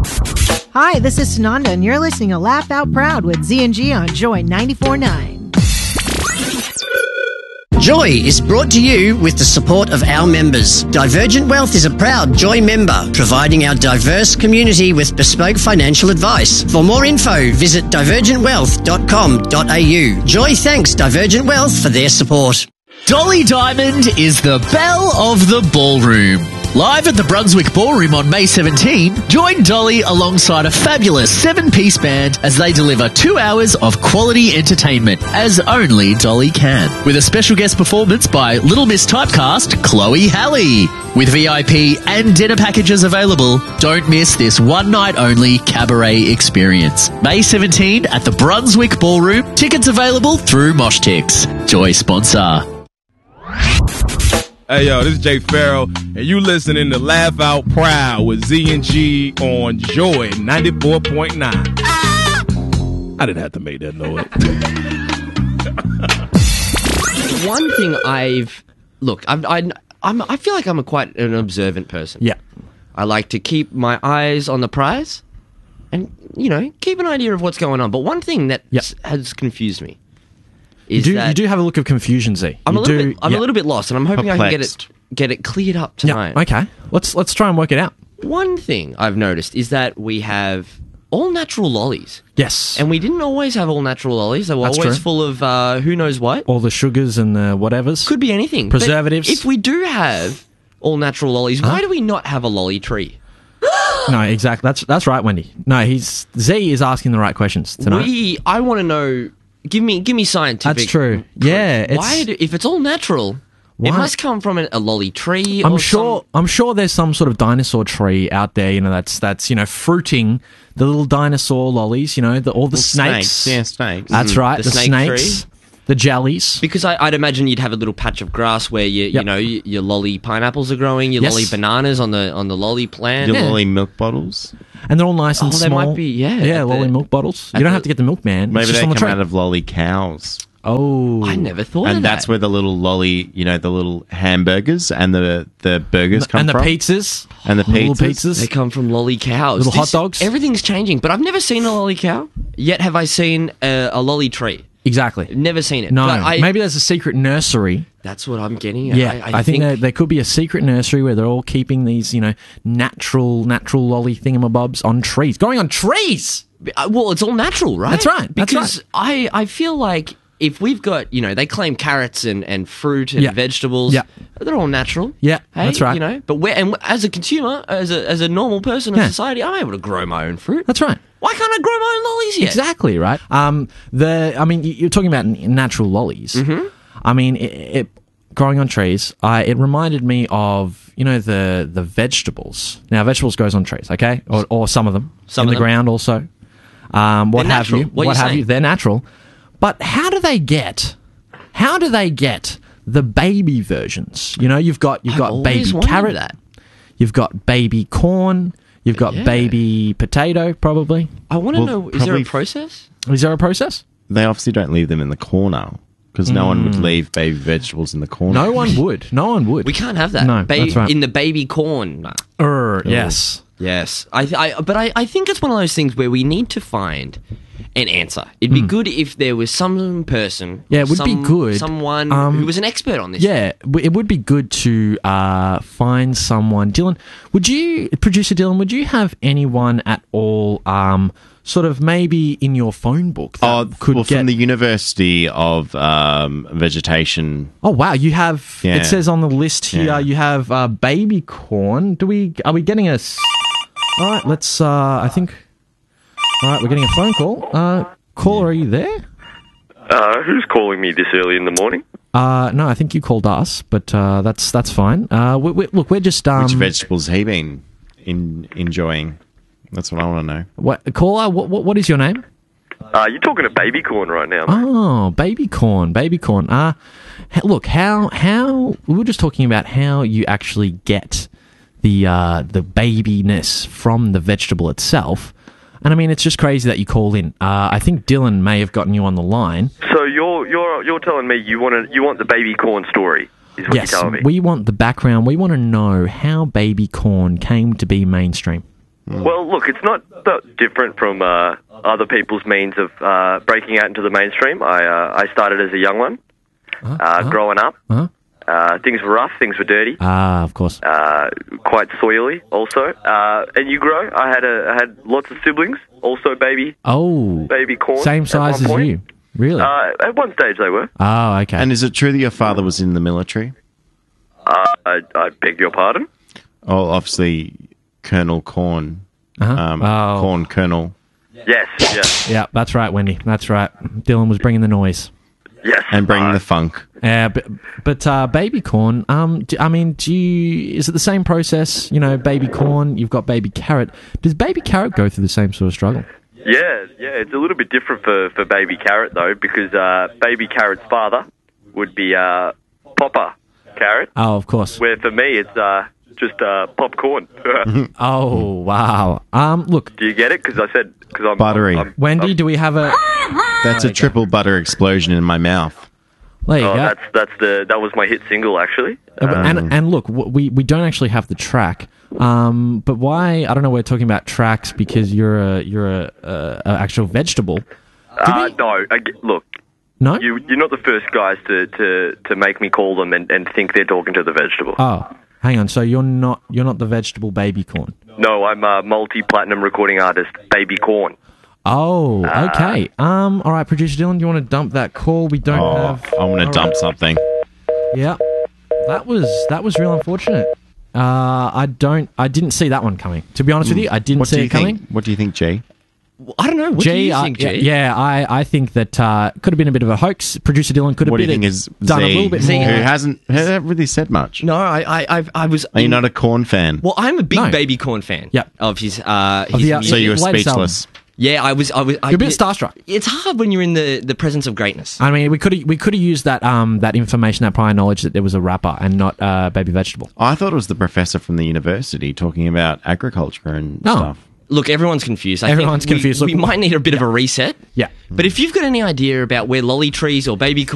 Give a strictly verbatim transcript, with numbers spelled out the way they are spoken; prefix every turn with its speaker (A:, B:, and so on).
A: Hi, this is Sananda, and you're listening to Laugh Out Proud with Z and G on Joy ninety-four point nine.
B: Joy is brought to you with the support of our members. Divergent Wealth is a proud Joy member, providing our diverse community with bespoke financial advice. For more info, visit divergent wealth dot com dot a u. Joy thanks Divergent Wealth for their support.
C: Dolly Diamond is the belle of the ballroom. Live at the Brunswick Ballroom on May seventeenth, join Dolly alongside a fabulous seven-piece band as they deliver two hours of quality entertainment, as only Dolly can. With a special guest performance by Little Miss Typecast, Chloe Halley. With V I P and dinner packages available, don't miss this one-night-only cabaret experience. May seventeenth at the Brunswick Ballroom. Tickets available through Moshtix. Joy sponsor.
D: Hey, yo, this is Jay Farrell, and you listening to Laugh Out Proud with Z and G on Joy ninety-four point nine. Ah! I didn't have to make that noise.
E: One thing I've... Look, I'm, I'm, I'm, I feel like I'm a quite an observant person.
F: Yeah.
E: I like to keep my eyes on the prize and, you know, keep an idea of what's going on. But one thing that
F: Yep.
E: has confused me
F: You
E: is
F: do,
E: that...
F: you do have a look of confusion, Z.
E: I'm,
F: You
E: a little,
F: do,
E: bit, I'm
F: yeah.
E: a little bit lost, and I'm hoping
G: Perplexed.
E: I can get it get it cleared up tonight.
F: Yeah, okay. Let's let's try and work it out.
E: One thing I've noticed is that we have all natural lollies.
F: Yes.
E: And we didn't always have all natural lollies. They were
F: That's
E: always
F: true.
E: full of uh, who knows what.
F: All the sugars and the whatevers.
E: Could be anything. But
F: Preservatives.
E: if we do have all natural lollies, why do we not have a lolly tree?
F: No, exactly. That's that's right, Wendy. No, he's Z is asking the right questions tonight.
E: We, I want to know. Give me, give me scientific.
F: That's true.
E: proof.
F: Yeah, it's-
E: Why? Do, if it's all natural, it
F: Why-
E: must come from a, a lolly tree.
F: I'm
E: or
F: sure.
E: some-
F: I'm sure there's some sort of dinosaur tree out there. You know, that's that's you know fruiting the little dinosaur lollies. You know, the, all the snakes.
G: Snakes. Yeah, snakes.
F: That's
E: Mm,
F: right.
E: the
F: The,
E: snake
F: snakes, the jellies.
E: Because I, I'd imagine you'd have a little patch of grass where you, you
F: Yep.
E: know, y- your lolly pineapples are growing, your
F: Yes.
E: lolly bananas on the on the lolly plant.
G: Your
F: Yeah.
G: lolly milk bottles.
F: And they're all nice and
E: Oh, they
F: small.
E: might be, yeah,
F: Yeah,
E: at
F: lolly
E: the-
F: milk bottles.
E: at
F: You don't
E: the-
F: have to get the milkman. It's
G: Maybe
F: just
G: they
F: on the
G: come
F: tray.
G: out of lolly cows.
F: Oh,
E: I never thought of
G: And that's
E: that.
G: where the little lolly, you know, the little hamburgers and the the burgers come
F: and the
G: from.
F: pizzas
G: And the
F: little
G: pizzas.
E: They come from lolly cows.
F: Little hot
E: This-
F: dogs?
E: Everything's changing, but I've never seen a lolly cow. Yet have I seen a, a lolly tree.
F: Exactly.
E: Never seen it.
F: No,
E: But I,
F: maybe there's a secret nursery.
E: that's what I'm getting at.
F: Yeah,
E: I,
F: I, think, there, there could be a secret nursery where they're all keeping these, you know, natural, natural lolly thingamabobs on trees, growing on trees.
E: Uh, well, it's all natural, right?
F: That's right, that's
E: Because I, I feel like if we've got, you know, they claim carrots and, and fruit and
F: Yeah.
E: vegetables,
F: Yeah.
E: they're all natural.
F: Yeah,
E: Hey,
F: that's right.
E: You know, but where, and as a consumer, as a, as a normal person in
F: Yeah.
E: society, I'm able to grow my own fruit.
F: That's right.
E: Why can't I grow my own lollies yet?
F: Exactly right. Um, the I mean, y- you're talking about n- natural lollies. Mm-hmm. I mean, it, it growing on trees. I it reminded me of you know the the vegetables. Now, vegetables grows on trees, okay, or, or some of them
E: Some
F: in
E: of
F: the
E: them.
F: ground also. Um, what
E: They're
F: have
E: natural.
F: you?
E: What are you
F: have
E: saying?
F: you? They're natural. But how do they get? How do they get the baby versions? You know, you've got you've
E: I've
F: got
E: always
F: baby
E: wondered
F: carrot.
E: that.
F: You've got baby corn. You've got
E: Yeah.
F: baby potato, probably.
E: I want to
G: Well,
E: know, is there a
G: probably-
E: process?
F: Is there a process?
G: They obviously don't leave them in the corner because no one would leave baby vegetables in the corner.
F: No one would. No one would.
E: We can't have that.
F: No,
E: Ba-
F: that's right.
E: In the baby corn.
F: Er, yes.
E: Yes, I, I, but I, I think it's one of those things where we need to find an answer. It'd be good if there was some person,
F: Hmm. Yeah, it would be
E: some-
F: good.
E: someone
F: Um,
E: who was an expert on this.
F: Yeah, w- it would be good to uh, find someone. Dylan, would you, producer Dylan, would you have anyone at all, um, sort of maybe in your phone book that
G: Oh,
F: could
G: well,
F: get?
G: from the University of um, Vegetation.
F: Oh wow, you have.
G: Yeah.
F: It says on the list here
G: Yeah.
F: you have uh, baby corn. Do we? Are we getting a? s- All right, let's. Uh, I think. All right, we're getting a phone call. Uh, caller, are you there?
H: Uh, who's calling me this early in the morning?
F: Uh, no, I think you called us, but uh, that's that's fine. Uh, we, we, look, we're just um.
G: Which vegetables he been in, enjoying? That's what I want to know.
F: What caller? What, what what is your name?
H: Uh, you're talking to baby corn right now, mate.
F: Oh, baby corn, baby corn. Uh, h- look, how how we were just talking about how you actually get the uh, the babiness from the vegetable itself, and I mean it's just crazy that you call in. Uh, I think Dylan may have gotten you on the line.
H: So you're you're you're telling me you want to you want the baby corn story? Is what
F: Yes,
H: you're telling me?
F: we want the background. We want to know how baby corn came to be mainstream.
H: Well, look, it's not that different from uh, other people's means of uh, breaking out into the mainstream. I uh, I started as a young one,
F: Uh-huh.
H: uh,
F: Uh-huh.
H: growing up.
F: Uh-huh.
H: Uh, things were rough, things were dirty,
F: Ah, of course.
H: uh, quite soily also. Uh, and you grow. I had a, I had lots of siblings, also baby
F: Oh,
H: baby corn.
F: same
H: at
F: size
H: one
F: as
H: point.
F: you. Really?
H: Uh, at one stage they were.
F: oh, okay.
G: And is it true that your father was in the military?
H: Uh, I, I beg your pardon.
G: Oh, obviously, Colonel Corn.
F: Uh-huh.
G: Um,
F: Oh.
G: Corn Colonel.
H: Yes, yes,
F: yeah, that's right, Wendy. That's right. Dylan was bringing the noise.
H: yes.
G: And bringing
H: Uh,
G: the funk.
F: Yeah, but, but uh, baby corn. Um, do, I mean, do you? Is it the same process? You know, baby corn. You've got baby carrot. Does baby carrot go through the same sort of struggle?
H: Yeah, yeah. It's a little bit different for, for baby carrot though, because uh, baby carrot's father would be uh, Papa Carrot,
F: Oh, of course.
H: where for me it's uh, just uh, popcorn.
F: Oh, wow. Um, look,
H: Do you get it? Because I said because I'm
G: Buttery.
H: I'm, I'm,
F: Wendy, do we have a?
G: That's a triple butter explosion in my mouth.
F: There you
H: Oh,
F: go.
H: that's that's the that was my hit single actually.
F: Uh, and and look, w- we we don't actually have the track. Um, but why? I don't know. We're talking about tracks because you're a you're a, a, a actual vegetable.
H: Uh, no, I get- look,
F: No.
H: you you're not the first guys to, to, to make me call them and, and think they're talking to the vegetable.
F: Oh, hang on. So you're not you're not the vegetable baby corn.
H: No, I'm a multi-platinum recording artist, Baby Corn.
F: Oh, okay. Um, all right, producer Dylan, do you want to dump that call? We don't
G: Oh,
F: have.
G: I'm going to
F: all
G: dump
F: right.
G: something.
F: Yeah, that was that was real unfortunate. Uh, I don't. I didn't see that one coming. To be honest with you, I didn't
G: What
F: see
G: do you
F: it coming.
G: think? What do you think, G?
E: I don't know. What
F: G,
E: do you
F: uh,
E: think,
F: yeah,
E: G?
F: yeah, I, I think that uh, could have been a bit of a hoax. Producer Dylan could have
G: What do you
F: been
G: think
F: a-
G: is
F: done
G: Z,
F: a little bit
G: who
F: more.
G: hasn't, hasn't really said much?
E: No, I, I, I, I was.
G: Are you not a Corn fan?
E: Well, I'm a big
F: No.
E: Baby Corn fan.
F: Yep.
E: Of his, uh,
F: Of
E: his
F: the, uh,
G: so
E: music.
G: you were
F: latest album.
G: speechless.
E: Yeah, I was. I was. I,
F: You're a bit starstruck.
E: It's hard when you're in the, the presence of greatness.
F: I mean, we could have we could have used that um that information, that prior knowledge that there was a rapper and not uh, baby vegetable.
G: I thought it was the professor from the university talking about agriculture and
F: No.
G: stuff.
E: Look, everyone's confused. I
F: Everyone's
E: think we-
F: confused.
E: We,
F: Look-
E: might need a bit of a reset.
F: Yeah.
E: But if you've got any idea about where lolly trees or baby corn